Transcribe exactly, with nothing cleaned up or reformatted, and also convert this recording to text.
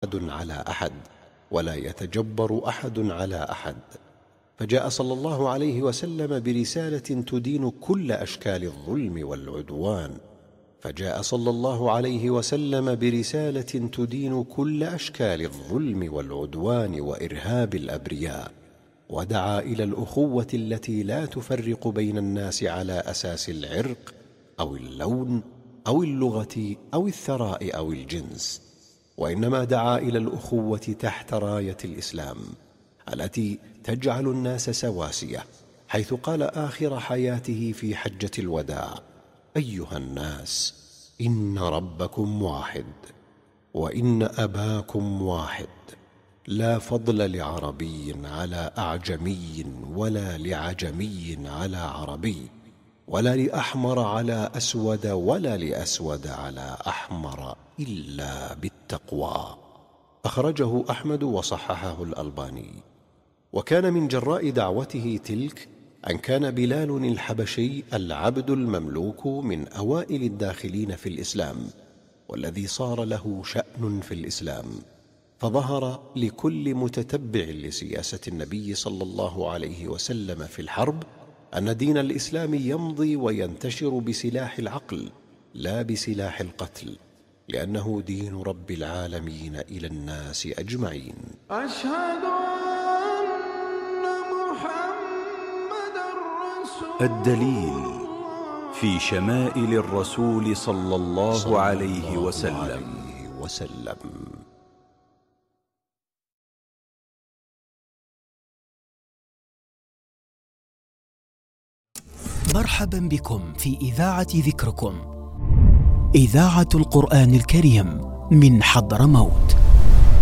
أحد على أحد، ولا يتجبر أحد على أحد. فجاء صلى الله عليه وسلم برسالة تدين كل أشكال الظلم والعدوان فجاء صلى الله عليه وسلم برسالة تدين كل أشكال الظلم والعدوان وإرهاب الأبرياء، ودعا إلى الأخوة التي لا تفرق بين الناس على أساس العرق أو اللون أو اللغة أو الثراء أو الجنس، وإنما دعا إلى الأخوة تحت راية الإسلام التي تجعل الناس سواسية، حيث قال آخر حياته في حجة الوداع: أيها الناس، إن ربكم واحد وإن أباكم واحد، لا فضل لعربي على أعجمي ولا لعجمي على عربي، ولا لأحمر على أسود ولا لأسود على أحمر، إلا بالتقوى. أخرجه أحمد وصححه الألباني. وكان من جراء دعوته تلك أن كان بلال الحبشي العبد المملوك من أوائل الداخلين في الإسلام، والذي صار له شأن في الإسلام، فظهر لكل متتبع لسياسة النبي صلى الله عليه وسلم في الحرب أن دين الإسلام يمضي وينتشر بسلاح العقل لا بسلاح القتل، لأنه دين رب العالمين إلى الناس أجمعين. أشهد أن محمد رسول الدليل في شمائل الرسول صلى الله عليه وسلم. وسلم. مرحبا بكم في إذاعة ذكركم، إذاعة القرآن الكريم من حضرموت.